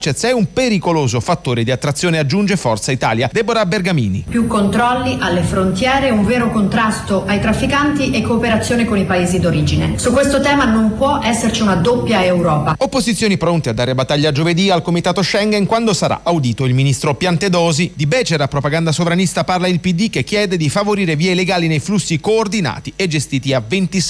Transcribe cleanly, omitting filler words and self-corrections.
è un pericoloso fattore di attrazione, aggiunge Forza Italia. Deborah Bergamini. Più controlli alle frontiere, un vero contrasto ai trafficanti e cooperazione con i paesi d'origine. Su questo tema non può esserci una doppia Europa. Opposizioni pronte a dare battaglia giovedì al Comitato Schengen quando sarà audito il ministro Piantedosi. Di becera propaganda sovranista parla il PD, che chiede di favorire vie legali nei flussi coordinati e gestiti a 26